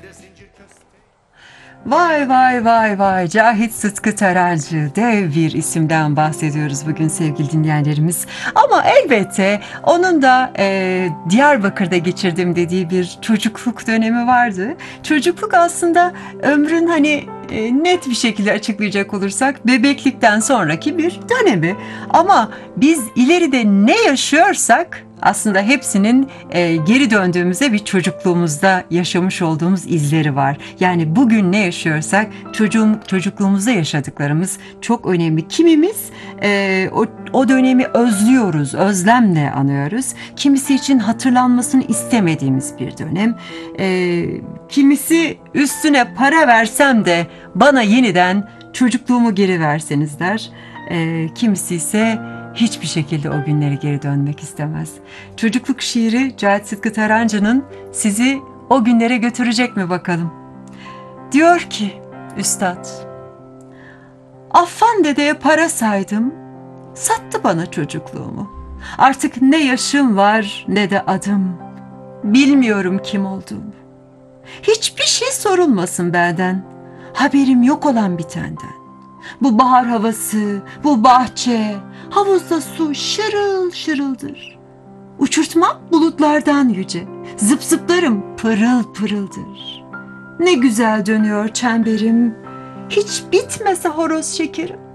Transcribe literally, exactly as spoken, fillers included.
Vay vay vay vay, Cahit Sıtkı Tarancı, dev bir isimden bahsediyoruz bugün sevgili dinleyenlerimiz. Ama elbette onun da e, Diyarbakır'da geçirdim dediği bir çocukluk dönemi vardı. Çocukluk aslında ömrün hani e, net bir şekilde açıklayacak olursak bebeklikten sonraki bir dönemi. Ama biz ileride ne yaşıyorsak aslında hepsinin e, geri döndüğümüzde bir çocukluğumuzda yaşamış olduğumuz izleri var. Yani bugün ne yaşıyorsak çocuğun, çocukluğumuzda yaşadıklarımız çok önemli. Kimimiz e, o, o dönemi özlüyoruz, özlemle anıyoruz. Kimisi için hatırlanmasını istemediğimiz bir dönem. E, kimisi üstüne para versem de bana yeniden çocukluğumu geri verseniz der. E, kimisi ise hiçbir şekilde o günlere geri dönmek istemez. Çocukluk şiiri Cahit Sıtkı Tarancı'nın sizi o günlere götürecek mi bakalım? Diyor ki üstad, Affan dedeye para saydım, sattı bana çocukluğumu. Artık ne yaşım var ne de adım, bilmiyorum kim olduğumu. Hiçbir şey sorulmasın benden, haberim yok olan bitenden. Bu bahar havası, bu bahçe, havuzda su şırıl şırıldır. Uçurtmam bulutlardan yüce, zıp zıplarım pırıl pırıldır. Ne güzel dönüyor çemberim, hiç bitmese horoz şekerim.